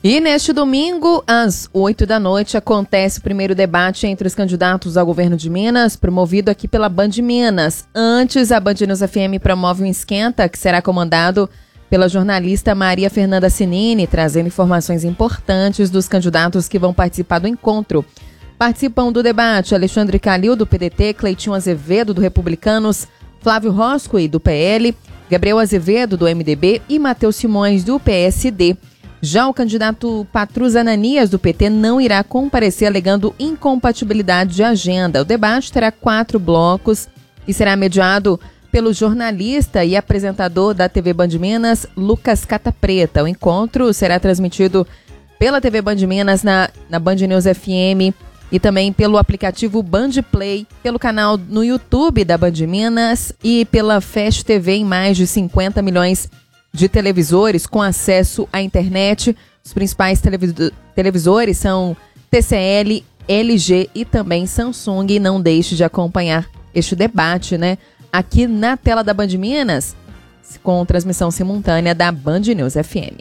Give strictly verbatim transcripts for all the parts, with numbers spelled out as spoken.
E neste domingo, às oito da noite, acontece o primeiro debate entre os candidatos ao governo de Minas, promovido aqui pela Band Minas. Antes, a Band News F M promove um esquenta, que será comandado pela jornalista Maria Fernanda Cinini, trazendo informações importantes dos candidatos que vão participar do encontro. Participam do debate Alexandre Calil, do P D T, Cleitinho Azevedo, do Republicanos, Flávio Roscoe, do P L, Gabriel Azevedo, do M D B e Matheus Simões, do P S D. Já o candidato Patrus Ananias, do P T, não irá comparecer alegando incompatibilidade de agenda. O debate terá quatro blocos e será mediado pelo jornalista e apresentador da T V Band Minas, Lucas Catapreta. O encontro será transmitido pela T V Band Minas, na, na Band News F M e também pelo aplicativo Band Play, pelo canal no YouTube da Band Minas e pela Fast T V em mais de cinquenta milhões de televisores com acesso à internet. Os principais televis- televisores são T C L, L G e também Samsung. E não deixe de acompanhar este debate, né, aqui na tela da Band Minas, com transmissão simultânea da Band News F M.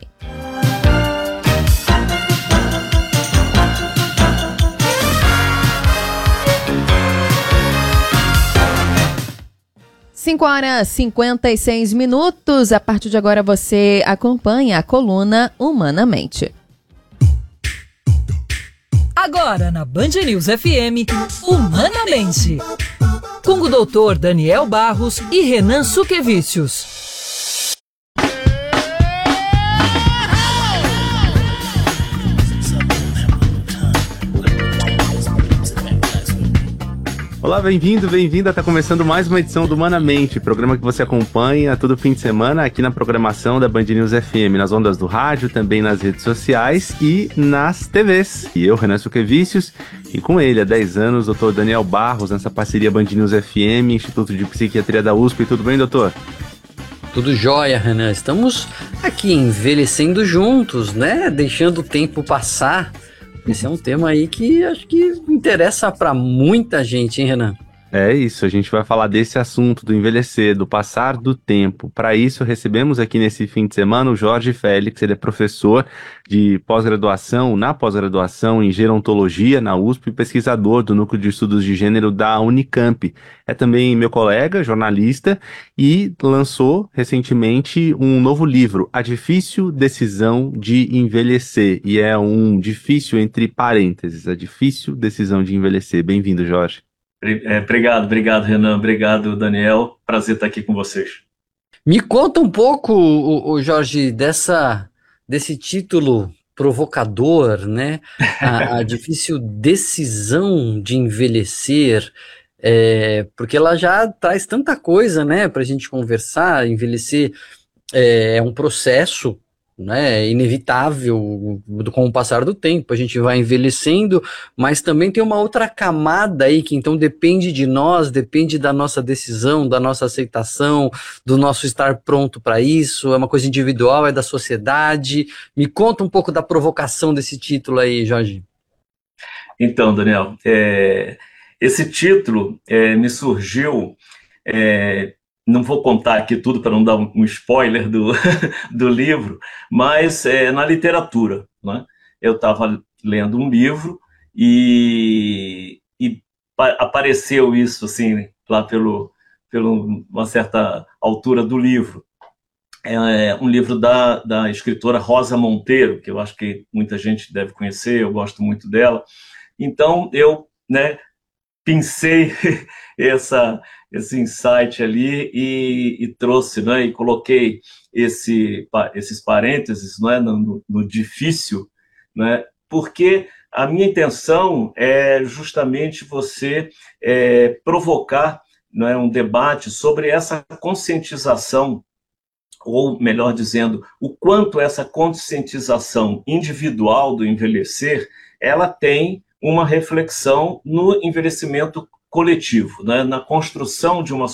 cinco horas e cinquenta e seis minutos. A partir de agora você acompanha a coluna Humanamente. Agora na Band News F M, Humanamente, com o doutor Daniel Barros e Renan Suquevicius. Olá, bem-vindo, bem-vinda. Está começando mais uma edição do Humanamente, programa que você acompanha todo fim de semana aqui na programação da Band News F M, nas ondas do rádio, também nas redes sociais e nas T Vs. E eu, Renan Suquevicius, e com ele há dez anos, doutor Daniel Barros, nessa parceria Band News F M, Instituto de Psiquiatria da U S P. Tudo bem, doutor? Tudo jóia, Renan. Estamos aqui envelhecendo juntos, né? Deixando o tempo passar. Esse é um tema aí que acho que interessa para muita gente, hein, Renan? É isso, a gente vai falar desse assunto, do envelhecer, do passar do tempo. Para isso, recebemos aqui nesse fim de semana o Jorge Félix. Ele é professor de pós-graduação, na pós-graduação em gerontologia na U S P e pesquisador do Núcleo de Estudos de Gênero da Unicamp. É também meu colega, jornalista, e lançou recentemente um novo livro, A Difícil Decisão de Envelhecer. E é um difícil entre parênteses, a difícil decisão de envelhecer. Bem-vindo, Jorge. É, obrigado, obrigado, Renan, obrigado, Daniel, prazer estar aqui com vocês. Me conta um pouco, o, o Jorge, dessa, desse título provocador, né? A, a difícil decisão de envelhecer, é, porque ela já traz tanta coisa, né, para a gente conversar. Envelhecer é, é um processo, né, inevitável com o passar do tempo, a gente vai envelhecendo, mas também tem uma outra camada aí que então depende de nós, depende da nossa decisão, da nossa aceitação, do nosso estar pronto para isso. É uma coisa individual, é da sociedade. Me conta um pouco da provocação desse título aí, Jorge. Então, Daniel, é, esse título é, me surgiu... É, não vou contar aqui tudo para não dar um, um spoiler do, do livro, mas é, na literatura, né? Eu estava lendo um livro e, e pa- apareceu isso assim, lá pelo, pelo uma certa altura do livro. É um livro da, da escritora Rosa Monteiro, que eu acho que muita gente deve conhecer, eu gosto muito dela. Então eu, né, pincei essa... esse insight ali e, e trouxe, né, e coloquei esse, esses parênteses, né, no, no difícil, né, porque a minha intenção é justamente você é, provocar, né, um debate sobre essa conscientização, ou melhor dizendo, o quanto essa conscientização individual do envelhecer, ela tem uma reflexão no envelhecimento coletivo, né, na construção de uma